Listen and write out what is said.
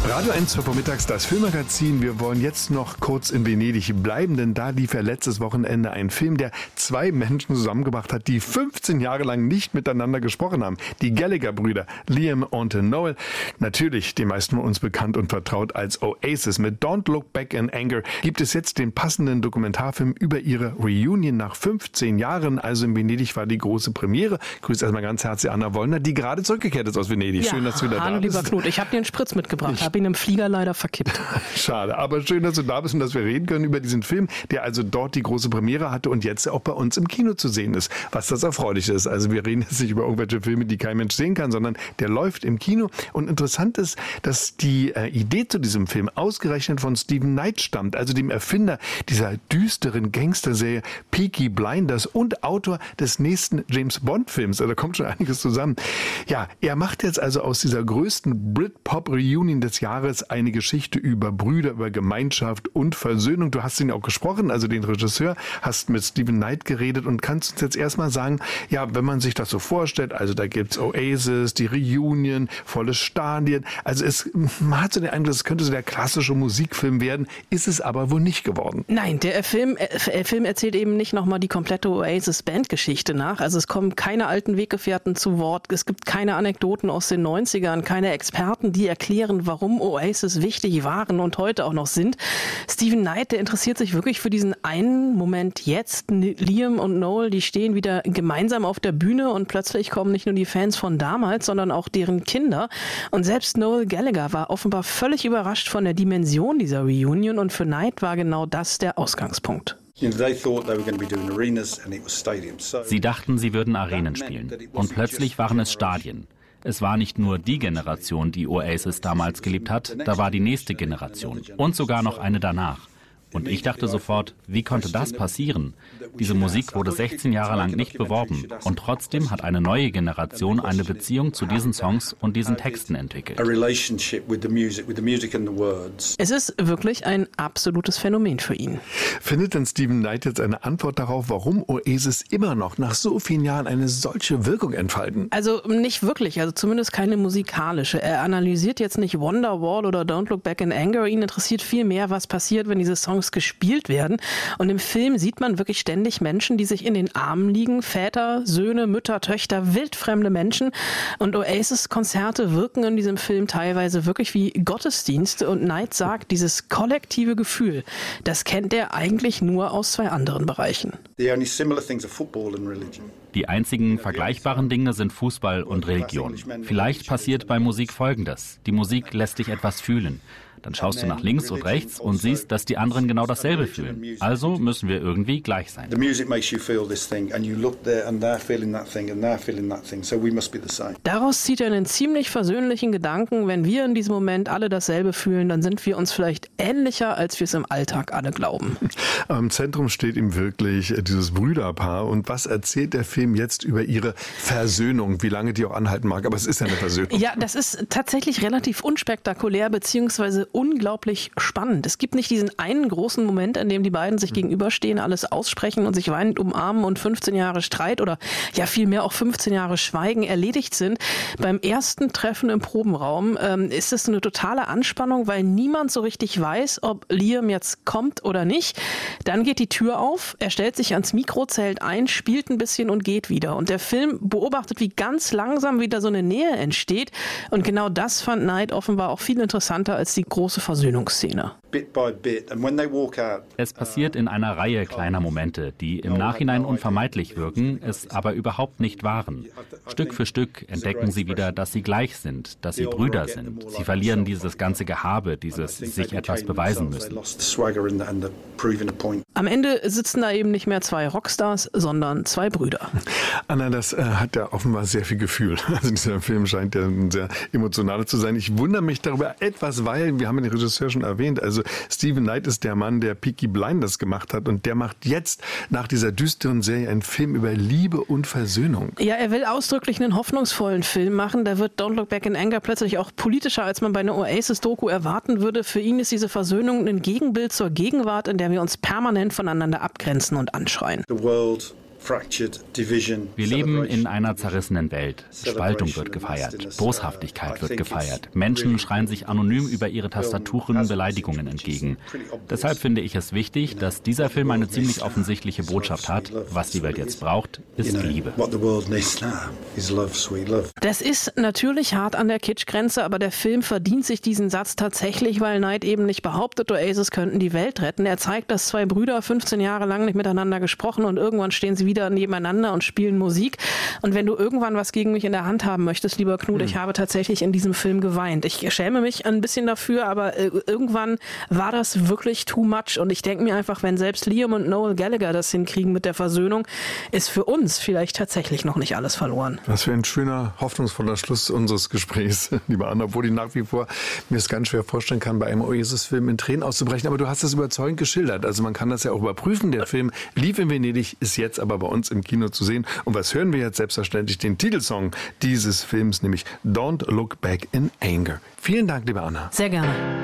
Radio 1 vormittags, das Filmmagazin. Wir wollen jetzt noch kurz in Venedig bleiben, denn da lief ja letztes Wochenende ein Film, der zwei Menschen zusammengebracht hat, die 15 Jahre lang nicht miteinander gesprochen haben. Die Gallagher-Brüder, Liam und Noel. Natürlich die meisten von uns bekannt und vertraut als Oasis. Mit Don't Look Back in Anger gibt es jetzt den passenden Dokumentarfilm über ihre Reunion nach 15 Jahren. Also in Venedig war die große Premiere. Grüß erstmal ganz herzlich Anna Wollner, die gerade zurückgekehrt ist aus Venedig. Ja, schön, dass du wieder da bist. Lieber Knut, ich habe dir einen Spritz mitgebracht, habe ihn im Flieger leider verkippt. Schade, aber schön, dass du da bist und dass wir reden können über diesen Film, der also dort die große Premiere hatte und jetzt auch bei uns im Kino zu sehen ist, was das erfreulich ist. Also wir reden jetzt nicht über irgendwelche Filme, die kein Mensch sehen kann, sondern der läuft im Kino. Und interessant ist, dass die Idee zu diesem Film ausgerechnet von Steven Knight stammt, also dem Erfinder dieser düsteren Gangsterserie Peaky Blinders und Autor des nächsten James-Bond-Films. Also da kommt schon einiges zusammen. Ja, er macht jetzt also aus dieser größten Brit-Pop-Reunion des Jahres eine Geschichte über Brüder, über Gemeinschaft und Versöhnung. Du hast ihn auch gesprochen, also den Regisseur, hast mit Steven Knight geredet und kannst uns jetzt erstmal sagen, ja, wenn man sich das so vorstellt, also da gibt's Oasis, die Reunion, volle Stadien, also man hat so den Eindruck, es könnte so der klassische Musikfilm werden, ist es aber wohl nicht geworden. Nein, der Film erzählt eben nicht nochmal die komplette Oasis-Bandgeschichte nach, also es kommen keine alten Weggefährten zu Wort, es gibt keine Anekdoten aus den 90ern, keine Experten, die erklären, warum Oasis wichtig waren und heute auch noch sind. Steven Knight, der interessiert sich wirklich für diesen einen Moment jetzt. Liam und Noel, die stehen wieder gemeinsam auf der Bühne und plötzlich kommen nicht nur die Fans von damals, sondern auch deren Kinder. Und selbst Noel Gallagher war offenbar völlig überrascht von der Dimension dieser Reunion und für Knight war genau das der Ausgangspunkt. Sie dachten, sie würden Arenen spielen. Und plötzlich waren es Stadien. Es war nicht nur die Generation, die Oasis damals geliebt hat, da war die nächste Generation und sogar noch eine danach. Und ich dachte sofort, wie konnte das passieren? Diese Musik wurde 16 Jahre lang nicht beworben und trotzdem hat eine neue Generation eine Beziehung zu diesen Songs und diesen Texten entwickelt. Es ist wirklich ein absolutes Phänomen für ihn. Findet denn Steven Knight jetzt eine Antwort darauf, warum Oasis immer noch nach so vielen Jahren eine solche Wirkung entfalten? Also nicht wirklich, also zumindest keine musikalische. Er analysiert jetzt nicht Wonderwall oder Don't Look Back in Anger. Ihn interessiert viel mehr, was passiert, wenn diese Songs gespielt werden. Und im Film sieht man wirklich ständig Menschen, die sich in den Armen liegen. Väter, Söhne, Mütter, Töchter, wildfremde Menschen. Und Oasis-Konzerte wirken in diesem Film teilweise wirklich wie Gottesdienste. Und Knight sagt, dieses kollektive Gefühl, das kennt er eigentlich nur aus zwei anderen Bereichen. Die einzigen vergleichbaren Dinge sind Fußball und Religion. Vielleicht passiert bei Musik Folgendes. Die Musik lässt dich etwas fühlen. Dann schaust du nach links und rechts und siehst, dass die anderen genau dasselbe fühlen. Also müssen wir irgendwie gleich sein. Daraus zieht er einen ziemlich versöhnlichen Gedanken. Wenn wir in diesem Moment alle dasselbe fühlen, dann sind wir uns vielleicht ähnlicher, als wir es im Alltag alle glauben. Im Zentrum steht ihm wirklich dieses Brüderpaar. Und was erzählt der Film jetzt über ihre Versöhnung? Wie lange die auch anhalten mag, aber es ist ja eine Versöhnung. Ja, das ist tatsächlich relativ unspektakulär, beziehungsweise unglaublich spannend. Es gibt nicht diesen einen großen Moment, in dem die beiden sich gegenüberstehen, alles aussprechen und sich weinend umarmen und 15 Jahre Streit oder ja vielmehr auch 15 Jahre Schweigen erledigt sind. Beim ersten Treffen im Probenraum ist es eine totale Anspannung, weil niemand so richtig weiß, ob Liam jetzt kommt oder nicht. Dann geht die Tür auf, er stellt sich ans Mikro, zählt ein, spielt ein bisschen und geht wieder. Und der Film beobachtet, wie ganz langsam wieder so eine Nähe entsteht. Und genau das fand Knight offenbar auch viel interessanter als die große Versöhnungsszene. Es passiert in einer Reihe kleiner Momente, die im Nachhinein unvermeidlich wirken, es aber überhaupt nicht waren. Stück für Stück entdecken sie wieder, dass sie gleich sind, dass sie Brüder sind. Sie verlieren dieses ganze Gehabe, dieses sich etwas beweisen müssen. Am Ende sitzen da eben nicht mehr zwei Rockstars, sondern zwei Brüder. Anna, das hat ja offenbar sehr viel Gefühl. Also dieser Film scheint ja ein sehr emotionaler zu sein. Ich wundere mich darüber etwas, weil, wir haben den Regisseur schon erwähnt, also Steven Knight ist der Mann, der Peaky Blinders gemacht hat und der macht jetzt nach dieser düsteren Serie einen Film über Liebe und Versöhnung. Ja, er will ausdrücklich einen hoffnungsvollen Film machen. Da wird Don't Look Back in Anger plötzlich auch politischer, als man bei einer Oasis-Doku erwarten würde. Für ihn ist diese Versöhnung ein Gegenbild zur Gegenwart, in der wir uns permanent voneinander abgrenzen und anschreien. Wir leben in einer zerrissenen Welt. Spaltung wird gefeiert, Boshaftigkeit wird gefeiert. Menschen schreien sich anonym über ihre Tastaturen Beleidigungen entgegen. Deshalb finde ich es wichtig, dass dieser Film eine ziemlich offensichtliche Botschaft hat. Was die Welt jetzt braucht, ist Liebe. Das ist natürlich hart an der Kitschgrenze, aber der Film verdient sich diesen Satz tatsächlich, weil Knight eben nicht behauptet, Oasis könnten die Welt retten. Er zeigt, dass zwei Brüder 15 Jahre lang nicht miteinander gesprochen und irgendwann stehen sie wieder nebeneinander und spielen Musik. Und wenn du irgendwann was gegen mich in der Hand haben möchtest, lieber Knut, ich habe tatsächlich in diesem Film geweint. Ich schäme mich ein bisschen dafür, aber irgendwann war das wirklich too much. Und ich denke mir einfach, wenn selbst Liam und Noel Gallagher das hinkriegen mit der Versöhnung, ist für uns vielleicht tatsächlich noch nicht alles verloren. Was für ein schöner, hoffnungsvoller Schluss unseres Gesprächs, lieber Anna, obwohl ich nach wie vor mir es ganz schwer vorstellen kann, bei einem Oasis-Film in Tränen auszubrechen. Aber du hast das überzeugend geschildert. Also man kann das ja auch überprüfen. Der Film lief in Venedig, ist jetzt aber bei uns im Kino zu sehen. Und was hören wir jetzt? Selbstverständlich den Titelsong dieses Films, nämlich Don't Look Back in Anger. Vielen Dank, liebe Anna. Sehr gerne.